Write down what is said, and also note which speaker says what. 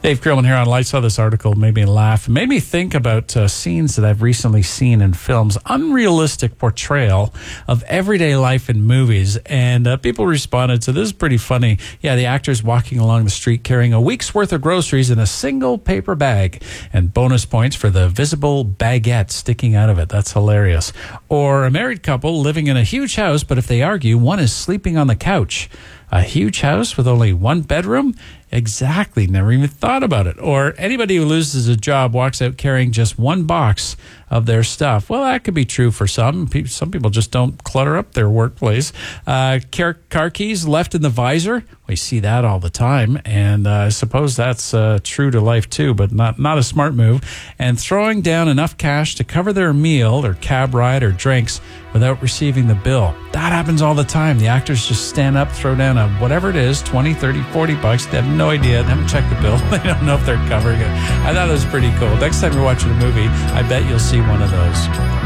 Speaker 1: Dave Krillman here on Light. Saw this article, made me laugh. It made me think about scenes that I've recently seen in films. Unrealistic portrayal of everyday life in movies. And people responded, so this is pretty funny. Yeah, the actor's walking along the street carrying a week's worth of groceries in a single paper bag. And bonus points for the visible baguette sticking out of it. That's hilarious. Or a married couple living in a huge house, but if they argue, one is sleeping on the couch. A huge house with only one bedroom? Exactly. Never even thought about it. Or anybody who loses a job walks out carrying just one box of their stuff. Well, that could be true for some. Some people just don't clutter up their workplace. Car keys left in the visor. We see that all the time. And I suppose that's true to life too, but not a smart move. And throwing down enough cash to cover their meal or cab ride or drinks without receiving the bill. That happens all the time. The actors just stand up, throw down whatever it is, 20, 30, 40 bucks. They have no idea. They haven't checked the bill. They don't know if they're covering it. I thought it was pretty cool. Next time you're watching a movie, I bet you'll see one of those.